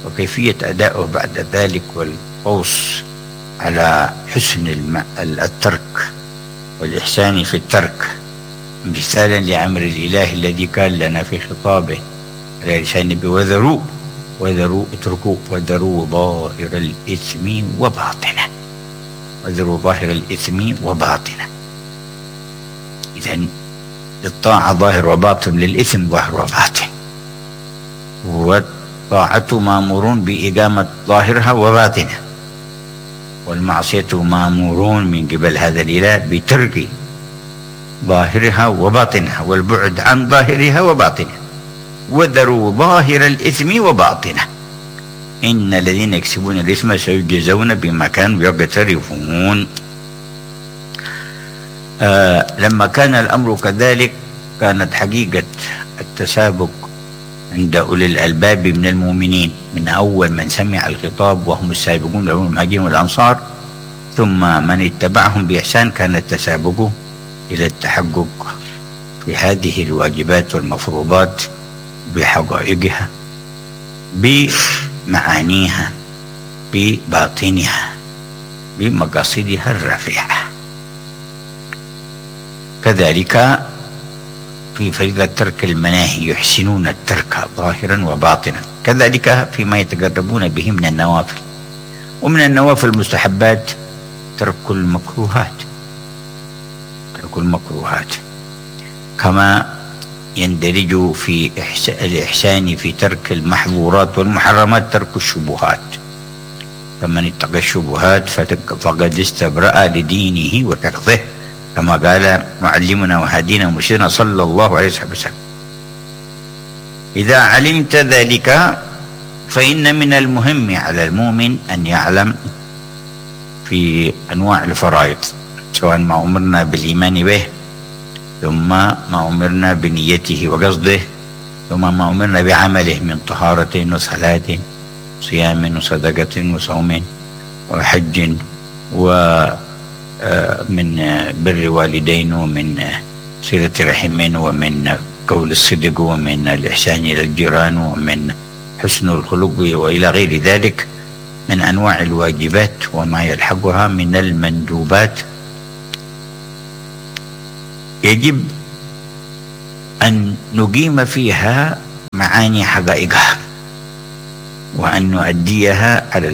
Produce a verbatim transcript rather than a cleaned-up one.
وكيفية أدائه بعد ذلك، والقوس على حسن الم... الترك والإحسان في الترك، امتثالا لأمر الإله الذي قال لنا في خطابه على لسان النبي: وذروا وذروا اتركوا وذروا ظاهر الإثم وباطنه، وذروا ظاهر الإثم وباطنه. إذن الطاعة ظاهر وباطن، للإثم ظاهر وباطن، والطاعة مأمورون بإقامة ظاهرها وباطنها، والمعصية مأمورون من قبل هذا الإله بترك ظاهرها وباطنها والبعد عن ظاهرها وباطنها. وذروا ظاهر الإثم وباطنه إن الذين يكسبون الإثم سيجزون بما كانوا يقترفون. آه لما كان الأمر كذلك كانت حقيقة التسابق عند أولي الألباب من المؤمنين من أول من سمع الخطاب وهم السابقون الأولون المهاجرين والأنصار، ثم من اتبعهم بإحسان، كان التسابق إلى التحقق في هذه الواجبات والمفروضات بحقائقها، بمعانيها، بباطنها، بمقاصدها الرفيعة. كذلك في فريضة ترك المناهي يحسنون الترك ظاهرا وباطنا، كذلك فيما يتقربون به من النوافل. ومن النوافل المستحبات ترك المكروهات، ترك المكروهات كما يندرج في الإحسان في ترك المحظورات والمحرمات ترك الشبهات. فمن اتقى الشبهات فقد استبرأ لدينه وعرضه، كما قال معلمنا وهدينا ومرشدنا صلى الله عليه وسلم. إذا علمت ذلك فإن من المهم على المؤمن أن يعلم في أنواع الفرائض، سواء ما أمرنا بالإيمان به، ثم ما أمرنا بنيته وقصده، ثم ما أمرنا بعمله من طهارة وصلاة وصيام وصدقة وصوم وحج ومن بر والدين ومن صلة رحم ومن قول الصدق ومن الإحسان إلى الجيران ومن حسن الخلق وإلى غير ذلك من أنواع الواجبات وما يلحقها من المندوبات. يجب أن نقيم فيها معاني حقائقها، وأن نؤديها